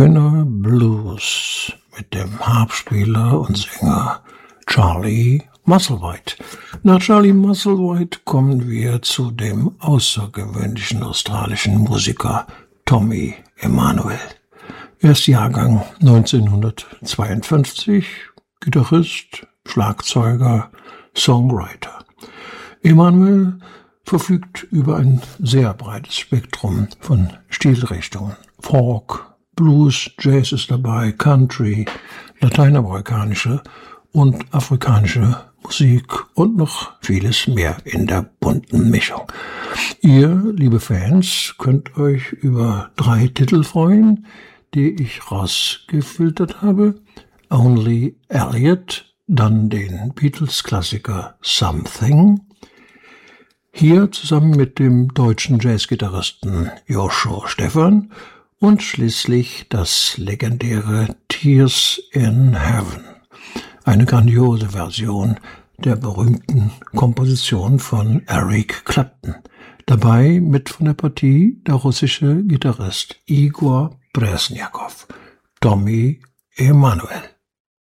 Schöner Blues mit dem Harpspieler und Sänger Charlie Musselwhite. Nach Charlie Musselwhite kommen wir zu dem außergewöhnlichen australischen Musiker Tommy Emmanuel. Er ist Jahrgang 1952, Gitarrist, Schlagzeuger, Songwriter. Emmanuel verfügt über ein sehr breites Spektrum von Stilrichtungen. Folk, Blues, Jazz ist dabei, Country, lateinamerikanische und afrikanische Musik und noch vieles mehr in der bunten Mischung. Ihr, liebe Fans, könnt euch über 3 Titel freuen, die ich rausgefiltert habe. Only Elliot, dann den Beatles-Klassiker Something, hier zusammen mit dem deutschen Jazzgitarristen Joshua Stephan und schließlich das legendäre Tears in Heaven, eine grandiose Version der berühmten Komposition von Eric Clapton. Dabei mit von der Partie der russische Gitarrist Igor Bresnjakov, Tommy Emmanuel.